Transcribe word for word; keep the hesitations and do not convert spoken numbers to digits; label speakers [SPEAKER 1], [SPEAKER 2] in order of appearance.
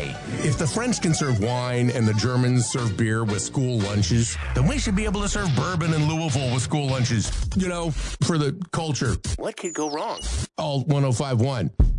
[SPEAKER 1] Hey, if the French can serve wine and the Germans serve beer with school lunches, then we should be able to serve bourbon in Louisville with school lunches. You know, for the culture. What could go wrong? All one oh five point one.